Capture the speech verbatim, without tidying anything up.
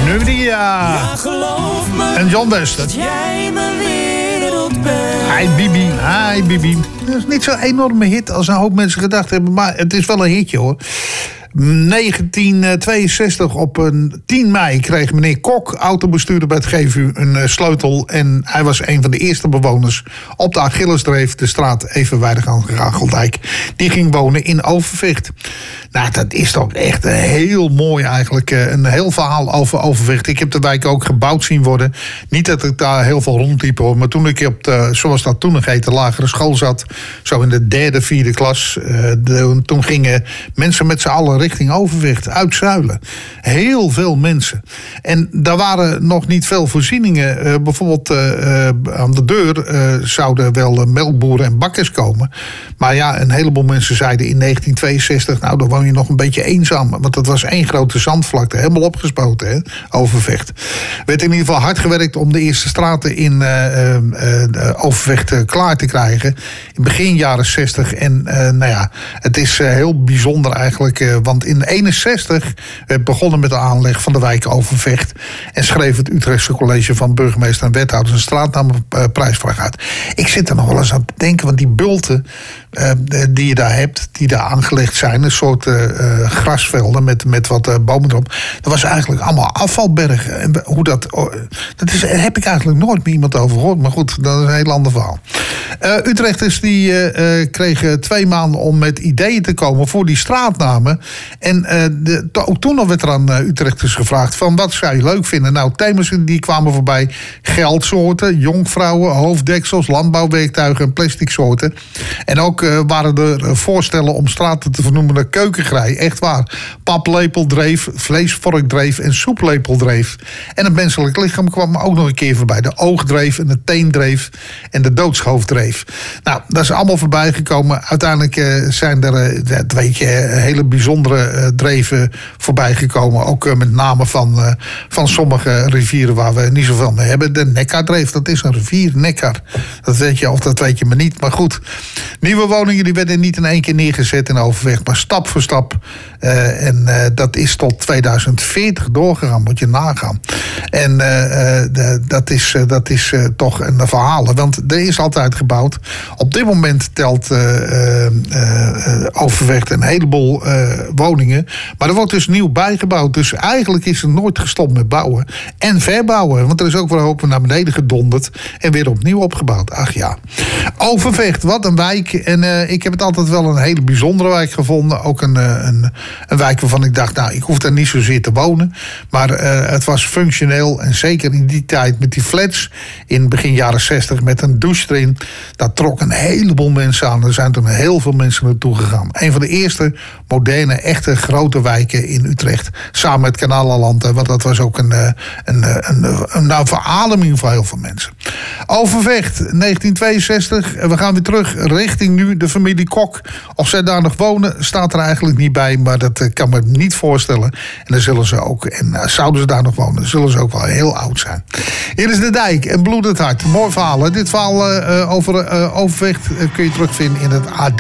Nu die, ja. Ja, geloof me. En John Wester. Dat jij mijn wereld bent. Hi Bibi, hi Bibi. Dat is niet zo'n enorme hit als een hoop mensen gedacht hebben. Maar het is wel een hitje hoor. negentien tweeënzestig op een tien mei kreeg meneer Kok, autobestuurder bij het G V U, een uh, sleutel. En hij was een van de eerste bewoners op de Achillesdreef, de straat evenwijdig aan Gageldijk. Die ging wonen in Overvecht. Nou, dat is toch echt heel mooi eigenlijk. Een heel verhaal over Overvecht. Ik heb de wijk ook gebouwd zien worden. Niet dat ik daar heel veel rondliep hoor. Maar toen ik op de, zoals dat toen nog heette, lagere school zat. Zo in de derde, vierde klas. Uh, de, toen gingen mensen met z'n allen richting Overvecht, uit Zuilen. Heel veel mensen. En daar waren nog niet veel voorzieningen. Uh, bijvoorbeeld uh, uh, aan de deur uh, zouden wel uh, melkboeren en bakkers komen. Maar ja, een heleboel mensen zeiden in negentien tweeënzestig... nou, dan woon je nog een beetje eenzaam. Want dat was één grote zandvlakte, helemaal opgespoten, hè? Overvecht. Werd in ieder geval hard gewerkt om de eerste straten in uh, uh, Overvecht uh, klaar te krijgen. In begin jaren zestig. En uh, nou ja, het is uh, heel bijzonder eigenlijk. Uh, want in eenenzestig werd begonnen met de aanleg van de wijk Overvecht. En schreef het Utrechtse College van burgemeester en wethouders een straatnamenprijsvraag uit. Ik zit er nog wel eens aan te denken, want die bulten uh, die je daar hebt, die daar aangelegd zijn, een soort uh, uh, grasvelden met, met wat uh, bomen erop. Dat was eigenlijk allemaal afvalbergen. En hoe dat, oh, dat is, daar heb ik eigenlijk nooit meer iemand over gehoord. Maar goed, dat is een heel ander verhaal. Uh, Utrechters die uh, uh, kregen twee maanden om met ideeën te komen voor die straatnamen. En uh, de, to, ook toen nog werd er aan uh, Utrechters gevraagd van wat zou je leuk vinden? Nou, thema's die kwamen voorbij. Geldsoorten, jonkvrouwen, hoofddeksels, landbouwwerktuigen en plastic soorten. En ook uh, waren er voorstellen om straten te vernoemen naar keukengrij. Echt waar. Paplepeldreef, vleesvorkdreef en soeplepeldreef. En het menselijk lichaam kwam ook nog een keer voorbij. De oogdreef en de teendreef en de doodshoofddreef. Nou, dat is allemaal voorbij gekomen. Uiteindelijk uh, zijn er, uh, dat weet je, hele bijzondere uh, dreven voorbij gekomen. Ook uh, met name van, uh, van sommige rivieren waar we niet zoveel mee hebben. De Neckardreef, dat is een rivier, Neckar. Dat weet je of dat weet je maar niet. Maar goed, nieuwe woningen die werden niet in één keer neergezet in Overvecht, maar stap voor stap. Uh, en uh, dat is tot tweeduizend veertig doorgegaan, moet je nagaan. En uh, de, dat is, uh, dat is uh, toch een verhaal. Want er is altijd gebouwd. Op dit moment telt uh, uh, uh, Overvecht een heleboel uh, woningen. Maar er wordt dus nieuw bijgebouwd. Dus eigenlijk is er nooit gestopt met bouwen. En verbouwen. Want er is ook weer hoop naar beneden gedonderd. En weer opnieuw opgebouwd. Ach ja. Overvecht, wat een wijk. En uh, ik heb het altijd wel een hele bijzondere wijk gevonden. Ook een, een, een wijk waarvan ik dacht, nou, ik hoef daar niet zozeer te wonen. Maar uh, het was functioneel. En zeker in die tijd met die flats. In begin jaren zestig met een douche erin. Dat trok een heleboel mensen aan. Er zijn toen heel veel mensen naartoe gegaan. Een van de eerste moderne, echte grote wijken in Utrecht. Samen met Kanalenland. Want dat was ook een, een, een, een, een, een verademing voor heel veel mensen. Overvecht, negentien tweeënzestig. We gaan weer terug richting nu de familie Kok. Of zij daar nog wonen, staat er eigenlijk niet bij. Maar dat kan me niet voorstellen. En dan zullen ze ook, en uh, zouden ze daar nog wonen, zullen ze ook wel heel oud zijn. Hier is de dijk en bloedend hart. Mooi verhaal. Hè? Dit verhaal uh, over uh, Overvecht uh, kun je terugvinden in het A D.